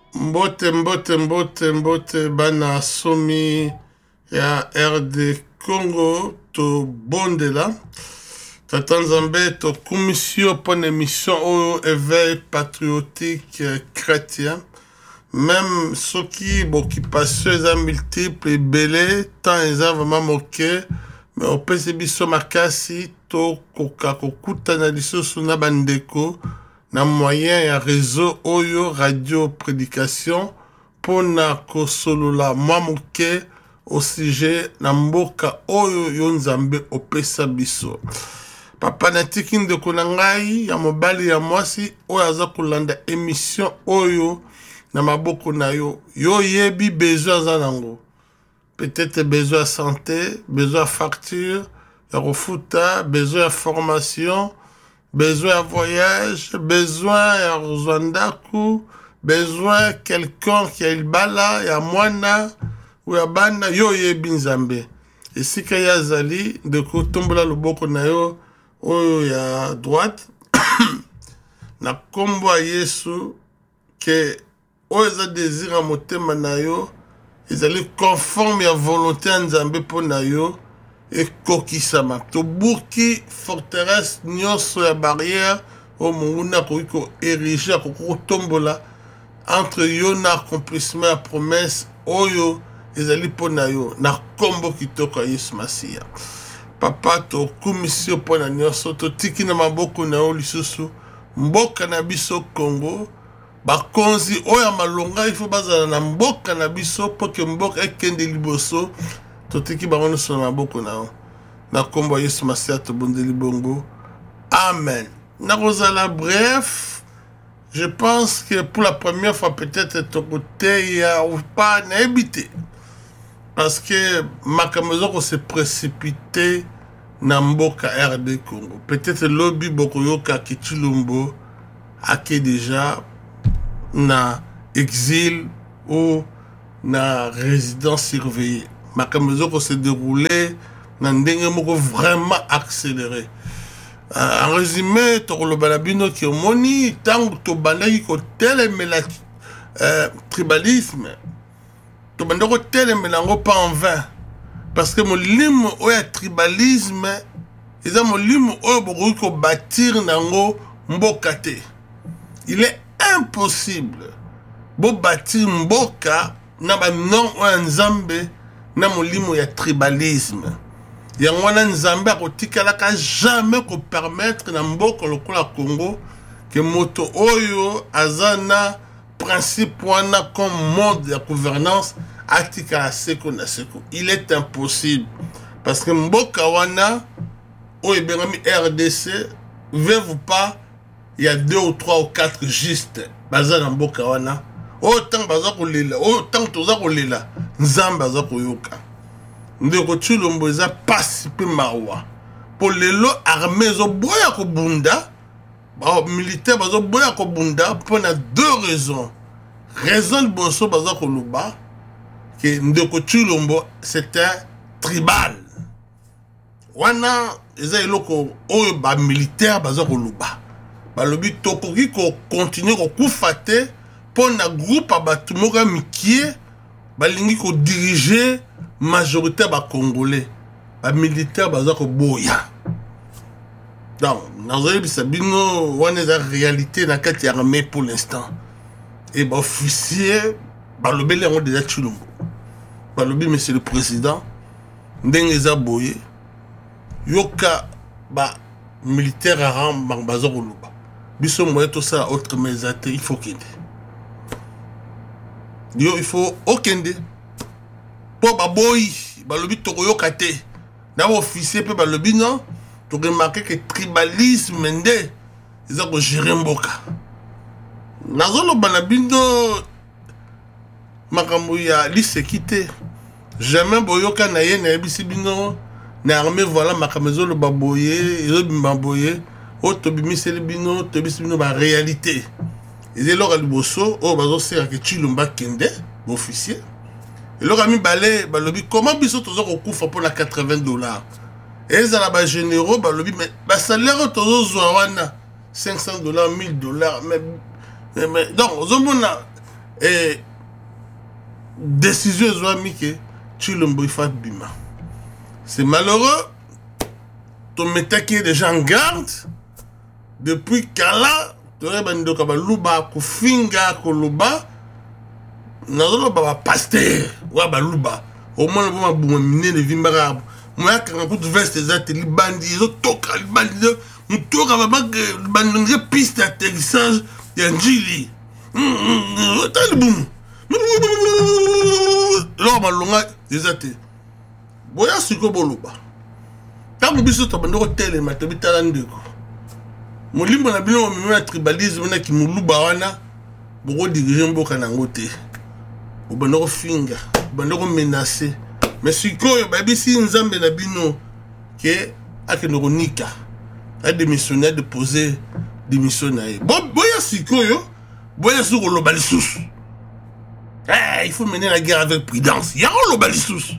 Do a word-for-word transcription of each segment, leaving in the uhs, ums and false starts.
Mbote mbote mbote mbote bana somi ya R D Congo to bondela. Tata Nzambe to commission pour une émission au éveil patriotique chrétien. Même ceux qui bon qui passent les multiples et belé tant ils ont vraiment moqué mais au P C B so makasi to koka kokuta na liso suna bandeko na moyen ya réseau oyo radio prédication pour na kosolola mwa moke au sujet na mboka oyo yo Nzambe opesa biso. Papa natiki ndeko na ngai ya mobali ya mwasi oyo aza kolanda émission oyo na maboko na yo yo yebi besoin aza nango. Peut-être besoin de santé, besoin de facture, de refuta, besoin de formation, besoin de voyage, besoin de Rwanda, besoin de quelqu'un qui a le bala, ya mwana, ou ya bana, yo yebi Nzambe. Et si kaya zali, de ko tombola loboko na yo, oyo ya droite, na kombo a Yesu, que oyo za désir a motema na yo, ils allaient conforme à la volonté de Nzambe pour nayo et kokisama. To buki forteresse nyonso ya barrière au munguna ko érigé ko tombola entre yo na accomplissement la promesse oyo ils allaient pour nayo na kombo kitoko Yesu Masia. Papa to commission pour na nyonso to tiki na maboko na yo lisusu mboka na biso Congo. Bakonzi oya malonga il faut bazala na mboka na biso pour que mboka ekende liboso totiki bango so na maboko na na kombo Yesu Masia to bondeli bongo. Amen. Na rozala bref, je pense que pour la première fois peut-être ton côté ya ou pas na habité parce que makamzo ko se précipité na mboka R D Congo. Peut-être lobby bokoyoka Kichilumbo ake déjà na exil ou na résidence surveillée. Ma caméra s'est déroulée dans un moko vraiment accéléré. Euh, en résumé, tu as le balabino qui est moni, tant que tu balais qui tel euh, tribalisme, tu balais tel mélange pas en vain. Parce que mon lim ou est tribalisme, ils ont mon lim ou est bâtir nango mbokate. Il est impossible bo bâtir mboka na ba non wa Nzambe na molimo ya tribalisme ya ngwana Nzambe akotikala ka jamais ko permettre na mboka lokola Congo que moto oyo azana principe wana comme mode de gouvernance atikala seko na seko. Il est impossible parce que mboka wana oyo bengami R D C veut pas. Il y a deux ou trois ou quatre juste baza na mboka wana autant baza kolela autant toza kolela Nzambe baza koyoka ndeko Tshilombo eza pasi pe mawa pour lelo armée zo boya ko bunda ba militaire bazo boya ko bunda pour na deux raisons. Raison de boso baza ko luba que ndeko Tshilombo c'est un tribal wana eza eloko oyo ba militaire baza ko luba. Balobi tokoki ko continuer ko kufate pour na groupe abatu moka mikie balingi ko diriger majorité ba congolais ba militaire baza ko boya. Donc nazoyi bisabino wana za réalité na kati ya armée pour l'instant. Et ba officier balobi le on déjà Tshilombo. Balobi monsieur le président ndenge za boye yoka ba militaire aram baza ko luba. Biso moye tout ça autre mesate il faut kende. Yo il faut okende. Po baboy balobi tokoyo kate. Na officier pe balobi non, to remarquer que tribalisme ndé ils ont géré mboka. Nazolo banabindo makambo ya lisekité. Jamais boyoka na ye na ebisi bino na armée voilà makamzo lo baboye, yo bimbaboye. Oh, Tobimi Selibino, Tobimi Selibino, la réalité. Et là, il y a le oh, bazo c'est que Tshilombo Kende, officier. Et là, il y a le comment biso tozo kokufa pour la quatre-vingts dollars. Et ils ont la généraux, balobi mais ba salaire tozo zwana cinq cents dollars, mille dollars, mais mais donc zomona et décision ezwami ke Tshilombo il faut bima. C'est malheureux. Ton métaki est déjà en garde. Depuis Kala, tu aurais bandi ka baluba ko finga ko luba. Nazolo ba pasteur wa baluba. Au moins ba buma mine de vimbara. Moi quand on veste des ateliers bandi, zo toka bandi, on toka ba bandi piste d'atterrissage ya njili. T'as le boum. Là malonga des ateliers. Boya siko boluba. Tango biso to bando tele matabitala ndeko. Molimbo na bino mimena tribalisme na ki muluba wana boko diriger mboka nango te. Obando finga, bando menacer. Mais sikoyo babisi nzambe na bino ke akeno nika. A démissionné de poser démission na ye. Bon boya sikoyo, boya sur lo balisusu. Eh, il faut mener la guerre avec prudence. Ya lo balisusu.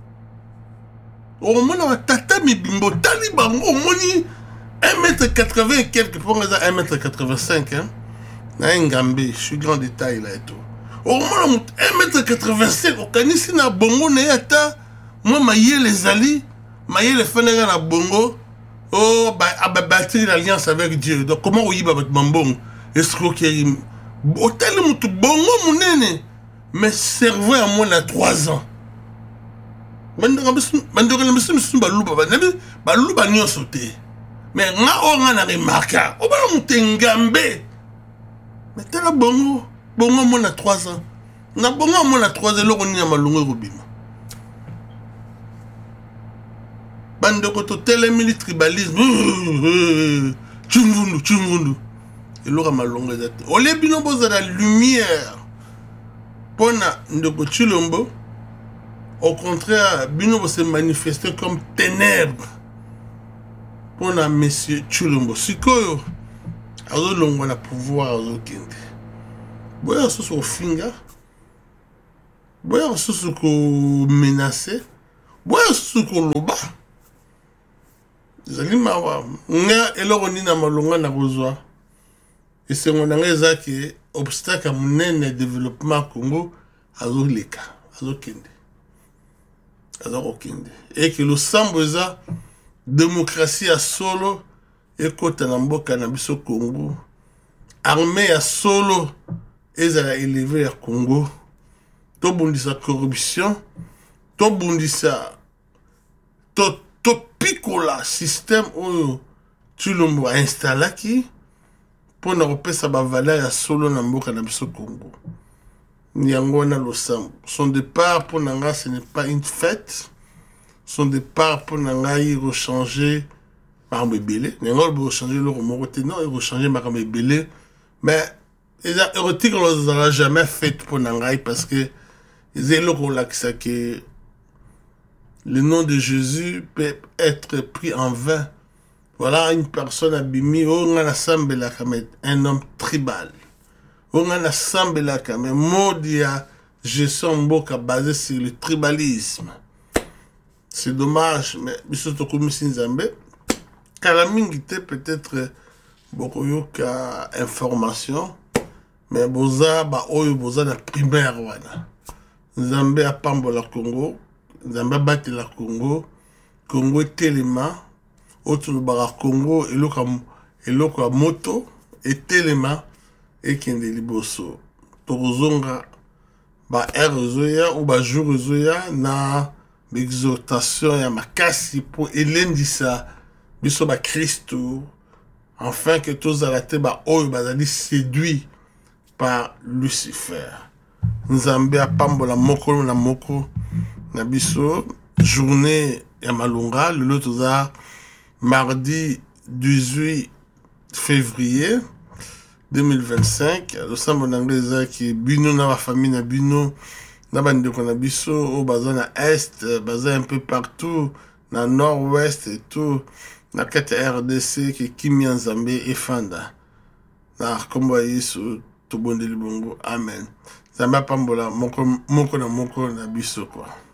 Au moins, on tata mi bimbo taliban au moni un mètre quatre-vingts et quelques pour un mètre quatre-vingt-cinq hein. Na Ngambe, je suis grand détail là et tout. Au moins un mètre quatre-vingt-cinq au kanisi na bongo na yata moi maye les ali, maye les fenera na bongo. Oh bah ababatri l'alliance avec Dieu. Donc comment oui ba mambong escroquerie. Hôtel mutu bongo munene. Mais cerveau à moi na trois ans. Bandora bandora monsieur monsieur baluba banabi baluba nyo sauté mais nga o nga na remarka o ba mutengambe mais tala bongo bongo mo na trois ans na bongo mo na trois ans loko ni ya malungu robima bandoko to tele mili tribalisme chungundu chungundu et loko malungu zate o le bino boza la lumière pona ndoko Tshilombo. Au contraire, Bino va se manifester comme ténèbres pour la monsieur Tshilombo. Sikoyo, azo longo na pouvoir azo kende. Boya soso finga, boya soso ko menacer, boya soso ko loba. Zali mawa, nga eloko ni na malonga na kozwa. Et c'est mon angeza qui obstacle à mon développement Congo azo leka, azo kende. Et que le samboza démocratie à solo et côté namboka na biso Congo armée à solo et ça élevé à Congo to bundisa corruption to bundisa to to picola système où Tshilombo a installé qui pour na repesa ba valeur à solo na mboka na biso Congo. Nyangona Losam. Son départ pour Nanga, ce n'est pas une fête. Son départ pour Nanga, il rechanger Marambe Belé. Nanga, il rechanger le Romoroté. Non, il rechanger Marambe Belé. Mais, les érotiques, on ne l'a jamais fait pour Nanga parce que les éloques, que le nom de Jésus peut être pris en vain. Voilà une personne abîmée. On a un homme tribal. On a l'assemblée là quand même, Modia, je sens mboka basé sur le tribalisme. C'est dommage, mais bisoto comme Sinzambe, Kalamingite peut-être beaucoup yoka information, mais boza ba oyo boza na primaire wana. Nzambe a pambo la Congo, Nzambe bate la Congo, Congo telema, autre bara Congo eloka eloka moto et telema. Et qui est liboso. Torozonga, ba erozoya ou ba jurozoya na l'exhortation ya makasi pour elendisa biso ba Christo afin que tous arrêtés ba oyo bazali séduit par Lucifer. Nzambe a pambola moko na moko na biso journée ya malunga le lotoza mardi dix-huit février deux mille vingt-cinq, le sambo n'anglais qui bino na la famille na bino na bande ko na biso au bazin na est, bazin un peu partout na nord-ouest et tout na kete R D C qui kimi Nzambe et fanda na kombo yesu to bondeli bongo amen. Nzambe pambola moko moko na moko na biso quoi.